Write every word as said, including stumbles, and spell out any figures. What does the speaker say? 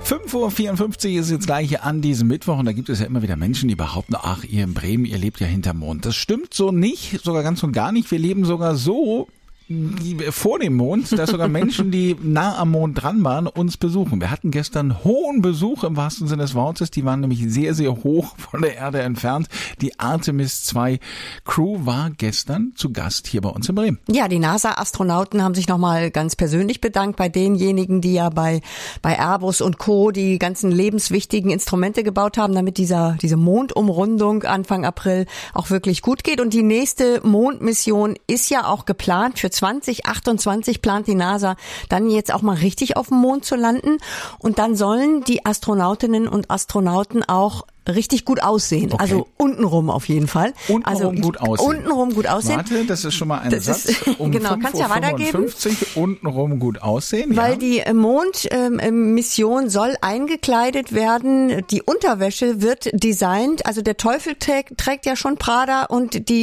fünf Uhr vierundfünfzig ist jetzt gleich an diesem Mittwoch und da gibt es ja immer wieder Menschen, die behaupten, ach, ihr in Bremen, ihr lebt ja hinterm Mond. Das stimmt so nicht, sogar ganz und gar nicht. Wir leben sogar so vor dem Mond, dass sogar Menschen, die nah am Mond dran waren, uns besuchen. Wir hatten gestern hohen Besuch im wahrsten Sinne des Wortes. Die waren nämlich sehr, sehr hoch von der Erde entfernt. Die Artemis zwei Crew war gestern zu Gast hier bei uns in Bremen. Ja, die NASA-Astronauten haben sich nochmal ganz persönlich bedankt bei denjenigen, die ja bei bei Airbus und Co. die ganzen lebenswichtigen Instrumente gebaut haben, damit dieser diese Mondumrundung Anfang April auch wirklich gut geht. Und die nächste Mondmission ist ja auch geplant für zwanzig achtundzwanzig, plant die NASA dann jetzt auch mal richtig auf dem Mond zu landen. Und dann sollen die Astronautinnen und Astronauten auch richtig gut aussehen. Okay. Also untenrum auf jeden Fall. Untenrum also gut aussehen. Untenrum gut aussehen. Warte, das ist schon mal ein das Satz. Ist, um genau, kannst ja weitergeben. Untenrum gut aussehen. Weil ja. die Mondmission ähm, soll eingekleidet werden. Die Unterwäsche wird designt. Also der Teufel trägt, trägt ja schon Prada und die